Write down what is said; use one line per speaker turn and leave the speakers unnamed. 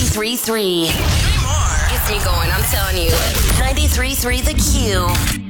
93.3. Gets me going, I'm telling you. 93.3 The Q.